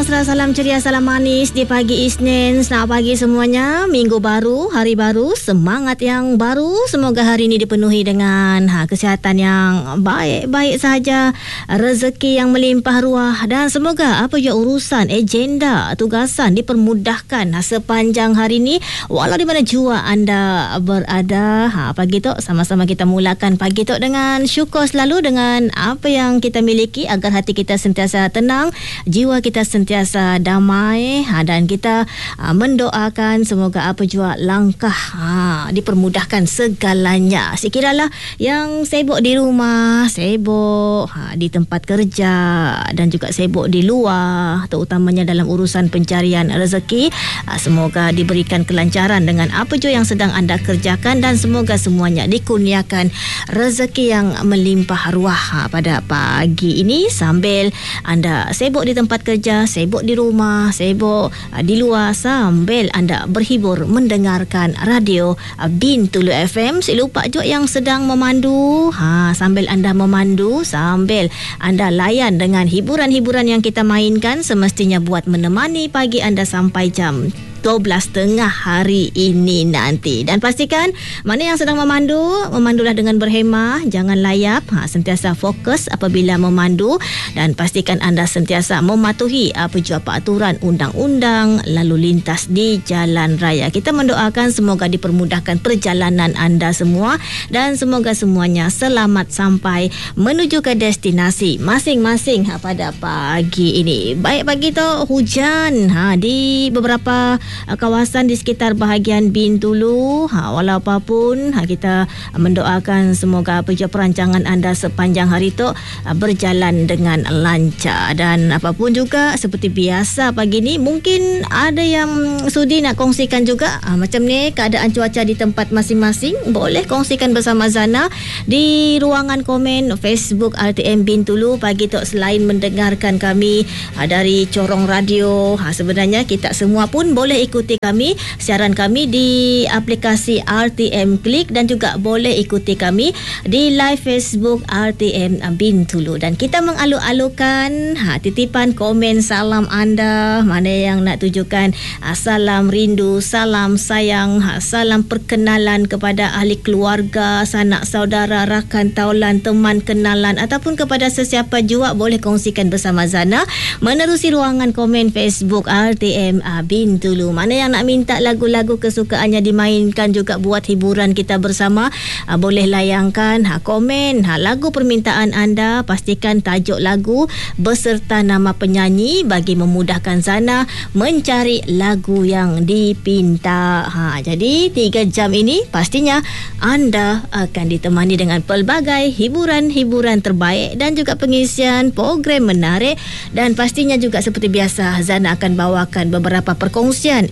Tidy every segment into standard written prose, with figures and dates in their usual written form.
mesra, salam ceria, salam manis di pagi Isnin. Selamat pagi semuanya. Minggu baru, hari baru, semangat yang baru. Semoga hari ini dipenuhi dengan kesihatan yang baik-baik saja, rezeki yang melimpah ruah, dan semoga apa je urusan, agenda, tugasan dipermudahkan sepanjang hari ini walau di mana jua anda berada. Pagi tu sama-sama kita mulakan pagi tu dengan syukur selalu dengan apa yang kita miliki agar hati kita sentiasa tenang, jiwa kita sentiasa damai, dan kita mendoakan semoga apa jua langkah dipermudahkan segalanya. Sekiralah yang sibuk di rumah, sibuk di tempat kerja dan juga sibuk di luar, terutamanya dalam urusan pencarian rezeki, semoga diberikan kelancaran dengan apa jua yang sedang anda kerjakan, dan semoga semuanya dikurniakan rezeki yang melimpah ruah pada pagi ini sambil anda sibuk di tempat kerja, sibuk di rumah, sibuk di luar, sambil anda berhibur mendengarkan radio Bintulu FM. Tak lupa juga yang sedang memandu, sambil anda memandu, sambil anda layan dengan hiburan-hiburan yang kita mainkan, semestinya buat menemani pagi anda sampai jam 12.30 hari ini nanti. Dan pastikan mana yang sedang memandulah dengan berhemah, jangan layap, sentiasa fokus apabila memandu, dan pastikan anda sentiasa mematuhi apa jua peraturan undang-undang lalu lintas di jalan raya. Kita mendoakan semoga dipermudahkan perjalanan anda semua, dan semoga semuanya selamat sampai menuju ke destinasi masing-masing pada pagi ini. Baik, pagi tu hujan di beberapa kawasan di sekitar bahagian Bintulu. Walau apapun, kita mendoakan semoga apa jua perancangan anda sepanjang hari itu berjalan dengan lancar. Dan apapun juga, seperti biasa pagi ni, mungkin ada yang sudi nak kongsikan juga macam ni keadaan cuaca di tempat masing-masing. Boleh kongsikan bersama Zana di ruangan komen Facebook RTM Bintulu pagi tu. Selain mendengarkan kami dari corong radio, sebenarnya kita semua pun boleh ikuti kami, siaran kami di aplikasi RTM Klik, dan juga boleh ikuti kami di live Facebook RTM Bintulu. Dan kita mengalu-alukan titipan komen salam anda, mana yang nak tujukan salam rindu, salam sayang, salam perkenalan kepada ahli keluarga, sanak saudara, rakan taulan, teman kenalan, ataupun kepada sesiapa jua, boleh kongsikan bersama Zana menerusi ruangan komen Facebook RTM Bintulu. Mana yang nak minta lagu-lagu kesukaannya dimainkan juga buat hiburan kita bersama, boleh layangkan komen lagu permintaan anda. Pastikan tajuk lagu beserta nama penyanyi bagi memudahkan Zana mencari lagu yang dipinta. Jadi 3 jam ini pastinya anda akan ditemani dengan pelbagai hiburan-hiburan terbaik dan juga pengisian program menarik, dan pastinya juga seperti biasa Zana akan bawakan beberapa perkongsian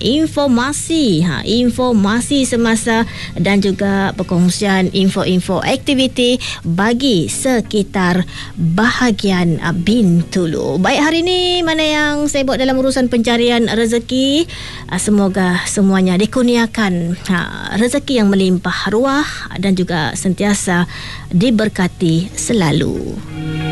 informasi semasa, dan juga perkongsian info-info aktiviti bagi sekitar bahagian Bintulu. Baik, hari ini mana yang sibuk dalam urusan pencarian rezeki, semoga semuanya dikurniakan rezeki yang melimpah ruah dan juga sentiasa diberkati selalu.